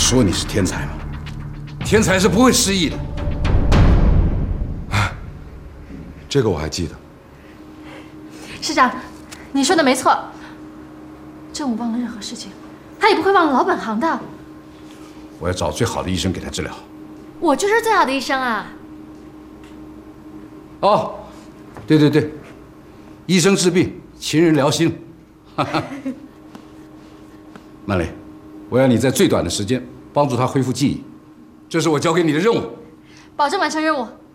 说你是天才吗？天才是不会失忆的。 这个我还记得。 师长，你说的没错。郑武忘了任何事情，他也不会忘了老本行的。 我要找最好的医生给他治疗。 我就是最好的医生啊！ 哦，对，医生治病，秦人疗心。曼蕾，我要你在最短的时间帮助他恢复记忆，这是我交给你的任务。 保证完成任务。